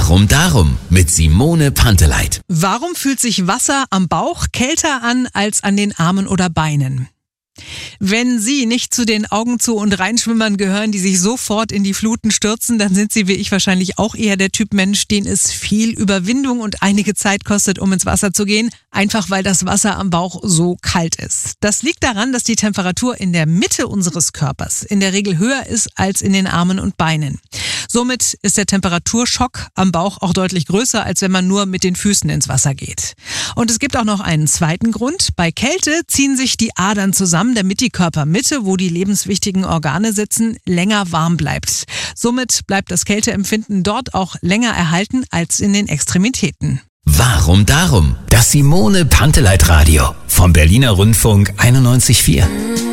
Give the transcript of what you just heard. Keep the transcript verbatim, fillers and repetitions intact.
Warum darum? Mit Simone Panteleit. Warum fühlt sich Wasser am Bauch kälter an als an den Armen oder Beinen? Wenn Sie nicht zu den Augen zu und Reinschwimmern gehören, die sich sofort in die Fluten stürzen, dann sind Sie wie ich wahrscheinlich auch eher der Typ Mensch, den es viel Überwindung und einige Zeit kostet, um ins Wasser zu gehen, einfach weil das Wasser am Bauch so kalt ist. Das liegt daran, dass die Temperatur in der Mitte unseres Körpers in der Regel höher ist als in den Armen und Beinen. Somit ist der Temperaturschock am Bauch auch deutlich größer, als wenn man nur mit den Füßen ins Wasser geht. Und es gibt auch noch einen zweiten Grund. Bei Kälte ziehen sich die Adern zusammen, damit die Körpermitte, wo die lebenswichtigen Organe sitzen, länger warm bleibt. Somit bleibt das Kälteempfinden dort auch länger erhalten als in den Extremitäten. Warum darum? Das Simone Panteleit Radio vom Berliner Rundfunk einundneunzig Komma vier.